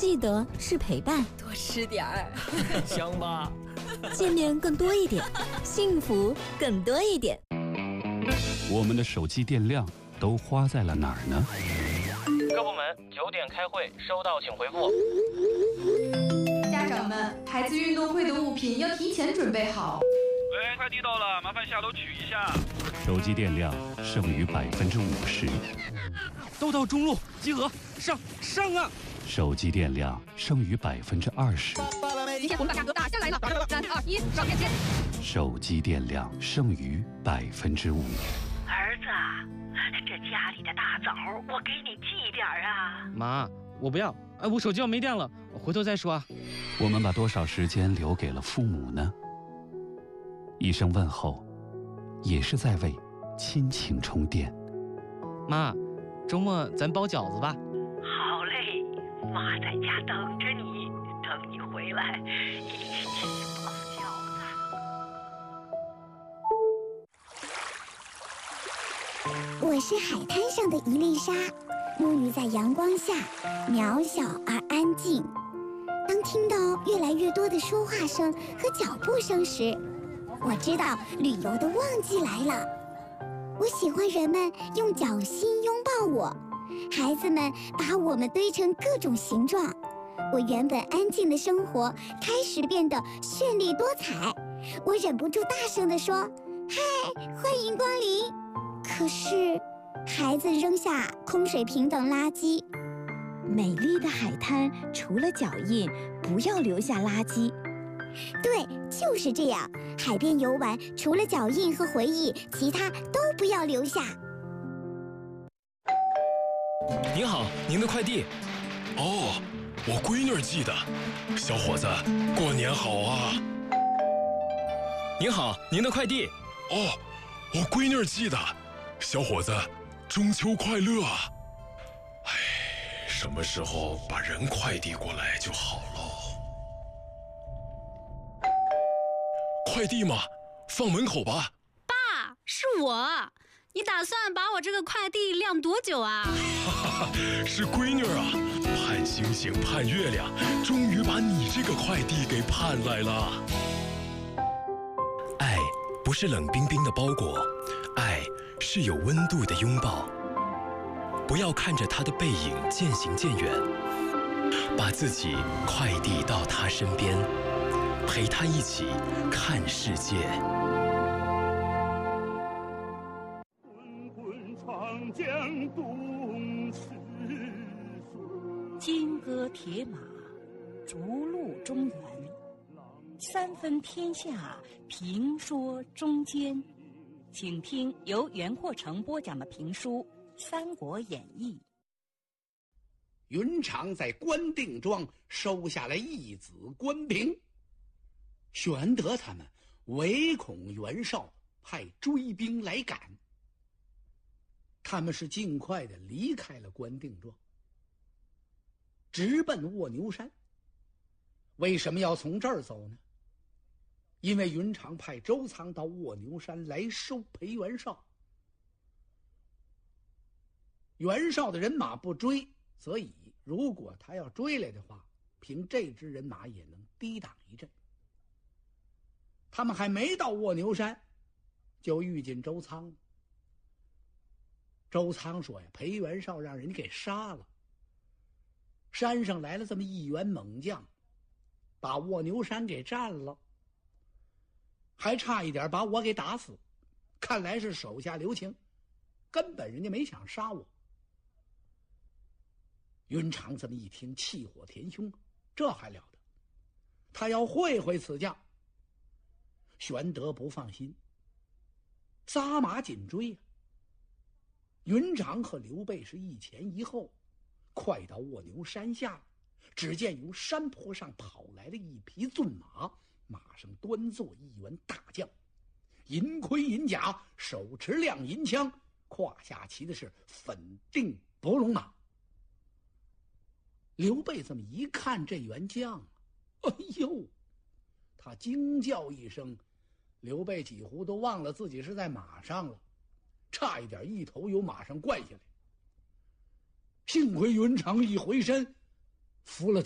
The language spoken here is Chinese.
记得是陪伴， 多吃点儿， 香吧？ 见面更多一点，幸福更多一点。 我们的手机电量都花在了哪儿呢？ 各部门9点开会，收到请回复。 家长们，孩子运动会的物品要提前准备好。 喂，快递到了，麻烦下楼取一下。 手机电量剩余50%。 都到中路，集合，上啊！ 手机电量剩余20%。 今天我们把价格打下来了，3、2、1，上链接。 手机电量剩余5%。 儿子，这家里的大枣我给你寄点啊。 妈，我不要，我手机要没电了，回头再说啊。 我们把多少时间留给了父母呢？一声问候，也是在为亲情充电。 妈，周末咱包饺子吧。 好嘞，妈在家等着你，等你回来一起包饺子。我是海滩上的一粒沙，沐浴在阳光下，渺小而安静。当听到越来越多的说话声和脚步声时，我知道旅游的旺季来了。我喜欢人们用脚心拥抱我，孩子们把我们堆成各种形状。我原本安静的生活开始变得绚丽多彩。我忍不住大声地说：“嗨，欢迎光临！”可是，孩子扔下空水瓶等垃圾。 美丽的海滩，除了脚印，不要留下垃圾。 对，就是这样。海边游玩，除了脚印和回忆，其他都不要留下。 您好，您的快递。 哦，我闺女寄的。小伙子，过年好啊！ 您好，您的快递。 哦，我闺女寄的。小伙子，中秋快乐啊！哎，什么时候把人快递过来就好喽。快递嘛，放门口吧。 爸，是我。你打算把我这个快递晾多久啊？ 是闺女啊，盼星星盼月亮，终于把你这个快递给盼来了。 爱不是冷冰冰的包裹，爱是有温度的拥抱。不要看着他的背影渐行渐远，把自己快递到他身边，陪他一起看世界。 金戈铁马，逐鹿中原，三分天下，评说中间。请听由袁阔成播讲的评书《三国演义》。 云长在关定庄收下了义子关平，玄德他们唯恐袁绍派追兵来赶，他们是尽快的离开了关定庄，直奔卧牛山。为什么要从这儿走呢？因为云长派周仓到卧牛山来收裴元绍，袁绍的人马不追则已，如果他要追来的话，凭这支人马也能抵挡一阵。他们还没到卧牛山，就遇见周仓了。周仓说呀，裴元绍让人给杀了，山上来了这么一员猛将，把卧牛山给占了，还差一点把我给打死，看来是手下留情，根本人家没想杀我。云长这么一听，气火填胸，这还了得，他要会会此将。玄德不放心，扎马紧追啊。云长和刘备是一前一后，快到卧牛山下，只见由山坡上跑来了一匹骏马，马上端坐一员大将，银盔银甲，手持亮银枪，胯下骑的是粉定伯龙马。刘备这么一看这员将，哎呦，他惊叫一声，刘备几乎都忘了自己是在马上了，差一点一头由马上灌下来。幸亏云长一回身扶了